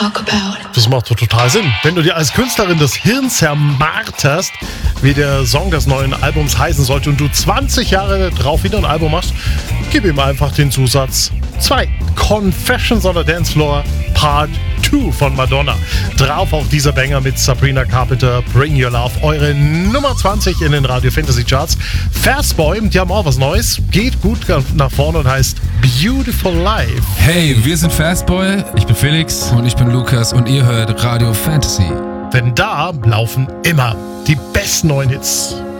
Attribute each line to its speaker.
Speaker 1: talk about.
Speaker 2: Das macht doch total Sinn. Wenn du dir als Künstlerin das Hirn zermarterst, wie der Song des neuen Albums heißen sollte, und du 20 Jahre drauf wieder ein Album machst, gib ihm einfach den Zusatz 2. Confessions on the Dance Floor Part 2 von Madonna. Drauf auch dieser Banger mit Sabrina Carpenter, Bring Your Love, eure Nummer 20 in den Radio Fantasy Charts. Fastboy, die haben auch was Neues, geht gut nach vorne und heißt Beautiful Life.
Speaker 3: Hey, wir sind Fastboy, ich bin Felix und ich bin Lukas und ihr hört Radio Fantasy.
Speaker 2: Denn da laufen immer die besten neuen Hits.